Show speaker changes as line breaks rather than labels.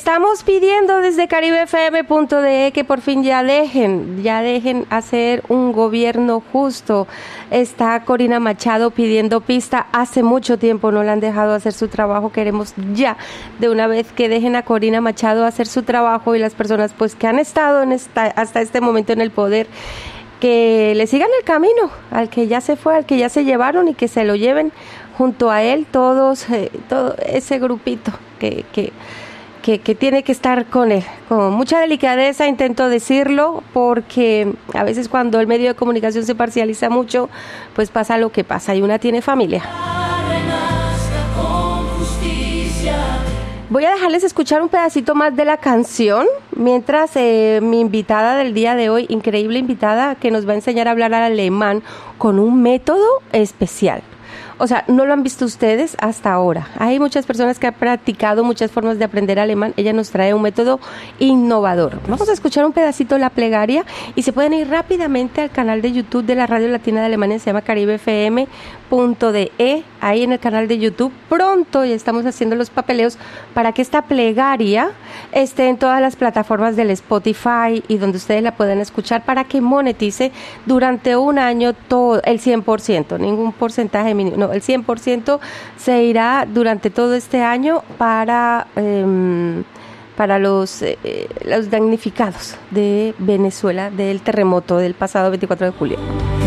estamos pidiendo desde caribefm.de que por fin ya dejen hacer un gobierno justo. Está Corina Machado pidiendo pista. Hace mucho tiempo no le han dejado hacer su trabajo. Queremos ya de una vez que dejen a Corina Machado hacer su trabajo y las personas pues que han estado hasta este momento en el poder, que le sigan el camino al que ya se fue, al que ya se llevaron, y que se lo lleven junto a él todo ese grupito que tiene que estar con él. Con mucha delicadeza intento decirlo, porque a veces cuando el medio de comunicación se parcializa mucho, pues pasa lo que pasa, y una tiene familia. Voy a dejarles escuchar un pedacito más de la canción, mientras mi invitada del día de hoy, increíble invitada, que nos va a enseñar a hablar alemán con un método especial. O sea, no lo han visto ustedes hasta ahora. Hay muchas personas que han practicado muchas formas de aprender alemán. Ella nos trae un método innovador. Vamos a escuchar un pedacito de la plegaria y se pueden ir rápidamente al canal de YouTube de la Radio Latina de Alemania, se llama caribefm.de. Ahí en el canal de YouTube pronto ya estamos haciendo los papeleos para que esta plegaria esté en todas las plataformas del Spotify y donde ustedes la puedan escuchar, para que monetice durante un año todo, el 100%, ningún porcentaje mínimo, no, el 100% se irá durante todo este año para los damnificados de Venezuela del terremoto del pasado 24 de julio.